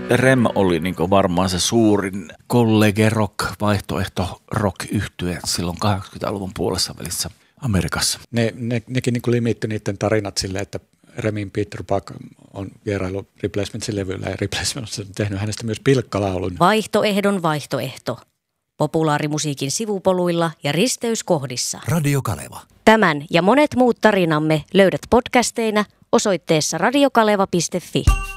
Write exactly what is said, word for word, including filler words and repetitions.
Rem oli niin varmaan se suurin kollege rock, vaihtoehto rock-yhtye silloin kahdeksankymmentäluvun puolessa välissä Amerikassa. Ne, ne, nekin niin limitti niiden tarinat silleen, että Remin Peter Buck on vierailu Replacementsin levyllä ja Replacements on tehnyt hänestä myös pilkkalaulun. Vaihtoehdon vaihtoehto. Populaarimusiikin sivupoluilla ja risteyskohdissa. Radio Kaleva. Tämän ja monet muut tarinamme löydät podcasteina osoitteessa radiokaleva piste fi.